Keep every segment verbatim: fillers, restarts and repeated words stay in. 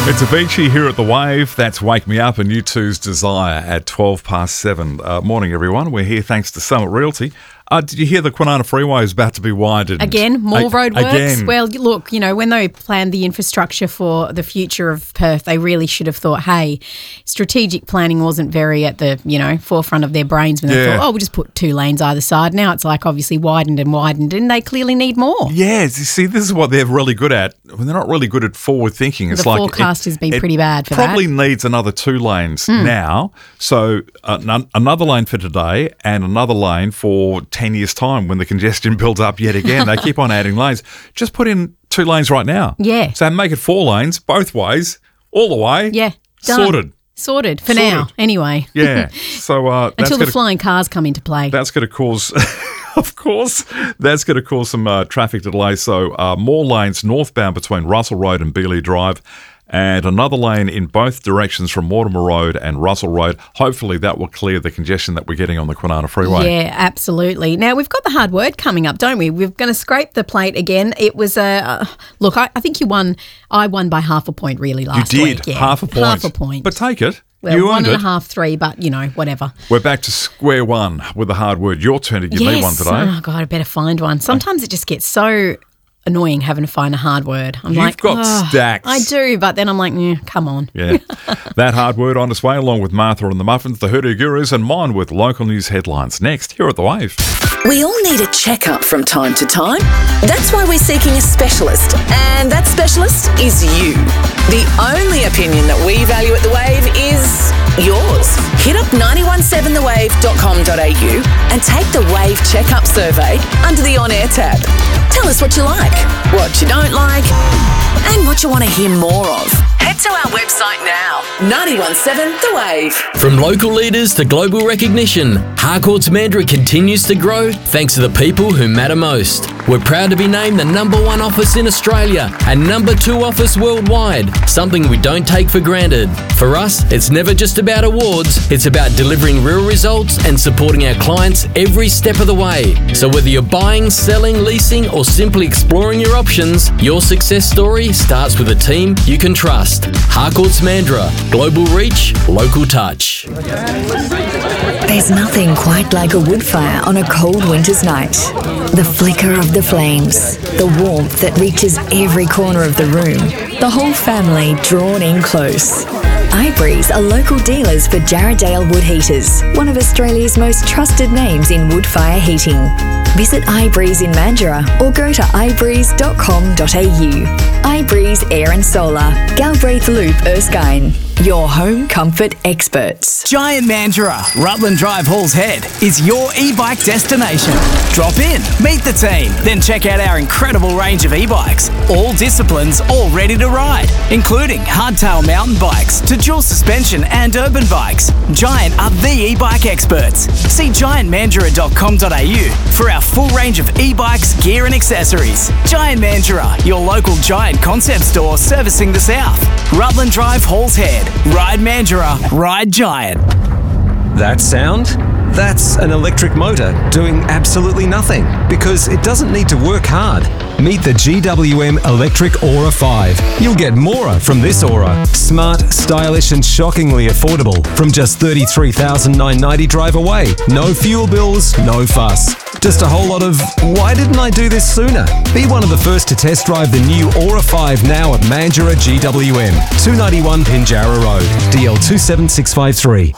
It's Avicii here at The Wave. That's Wake Me Up and U two's Desire at twelve past seven. Uh, morning, everyone. We're here thanks to Summit Realty. Uh, did you hear the Kwinana Freeway is about to be widened? Again, more A- road works. Again. Well, look, you know, when they planned the infrastructure for the future of Perth, they really should have thought, hey, strategic planning wasn't very at the, you know, forefront of their brains when they Yeah. thought, oh, we'll just put two lanes either side. Now it's like obviously widened and widened, and they clearly need more. Yeah, you see, this is what they're really good at. Well, they're not really good at forward thinking. It's The like forecast has been it pretty bad for probably that. needs another two lanes now. So uh, n- another lane for today and another lane for ten years' time when the congestion builds up yet again. They keep on adding lanes. Just put in two lanes right now. Yeah. So make it four lanes both ways, all the way. Yeah, done. Sorted. Sorted for Sorted. now, anyway. Yeah. So uh, that's Until the gonna, flying cars come into play. that's going to cause, of course, that's going to cause some uh, traffic delays. So uh, more lanes northbound between Russell Road and Beeley Drive, and another lane in both directions from Mortimer Road and Russell Road. Hopefully that will clear the congestion that we're getting on the Kwinana Freeway. Yeah, absolutely. Now, we've got the hard word coming up, don't we? We're going to scrape the plate again. It was a uh, look, I, I think you won. I won by half a point really last You week. did, Yeah. half a point. Half a point. But take it. well, you one earned and it. a half, three, but, you know, whatever. We're back to square one with the hard word. Your turn to give yes. me one today. Oh, God, I better find one. Sometimes it just gets so annoying having to find a hard word. I'm You've like, got oh, stacks. I do, but then I'm like, mm, come on. Yeah. That hard word on its way, along with Martha and the Muffins, the Hoodoo Gurus, and mine with local news headlines. Next, here at The Wave. We all need a checkup from time to time. That's why we're seeking a specialist, and that specialist is you. The only opinion that we value at The Wave is yours. Hit up nine one seven the wave dot com dot a u and take the Wave Checkup Survey under the On Air tab. Tell us what you like, what you don't like, and what you want to hear more of. Head to our website now, nine one seven The Wave. From local leaders to global recognition, Harcourt's Mandurah continues to grow thanks to the people who matter most. We're proud to be named the number one office in Australia and number two office worldwide, something we don't take for granted. For us, it's never just about awards, it's about delivering real results and supporting our clients every step of the way. So whether you're buying, selling, leasing, or simply exploring your options, your success story starts with a team you can trust. Harcourt's Mandurah, global reach, local touch. There's nothing quite like a wood fire on a cold winter's night. The flicker of the flames, the warmth that reaches every corner of the room, the whole family drawn in close. iBreeze are local dealers for Jarrahdale Wood Heaters, one of Australia's most trusted names in wood fire heating. Visit iBreeze in Mandurah or go to i breeze dot com dot a u. iBreeze Air and Solar, Galbraith Loop, Erskine. Your home comfort experts. Giant Mandurah, Rutland Drive, Halls Head, is your e-bike destination. Drop in, meet the team, then check out our incredible range of e-bikes. All disciplines, all ready to ride, including hardtail mountain bikes to dual suspension and urban bikes. Giant are the e-bike experts. See giant mandurah dot com dot a u for our full range of e-bikes, gear and accessories. Giant Mandurah, your local Giant concept store servicing the south. Rutland Drive, Halls Head. Ride Mandurah, ride Giant. That sound? That's an electric motor doing absolutely nothing because it doesn't need to work hard. Meet the G W M Electric Aura five. You'll get more from this Aura. Smart, stylish and shockingly affordable from just thirty-three thousand nine hundred ninety dollars drive away. No fuel bills, no fuss. Just a whole lot of, why didn't I do this sooner? Be one of the first to test drive the new Aura five now at Mandurah G W M, two ninety-one Pinjarra Road, D L two seven six five three.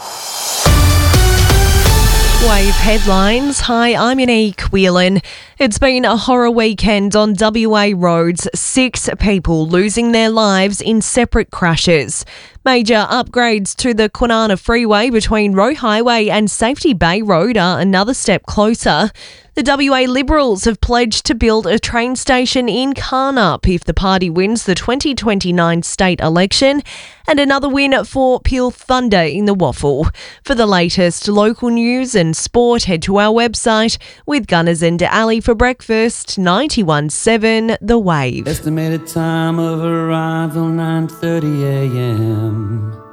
Wave headlines. Hi, I'm Unique Whelan. It's been a horror weekend on W A roads, six people losing their lives in separate crashes. Major upgrades to the Kwinana Freeway between Roe Highway and Safety Bay Road are another step closer. The W A Liberals have pledged to build a train station in Carnup if the party wins the twenty twenty-nine state election, and another win for Peel Thunder in the Waffle. For the latest local news and sport, head to our website with Gunners and Ali for breakfast, ninety-one point seven The Wave. Estimated time of arrival nine thirty a m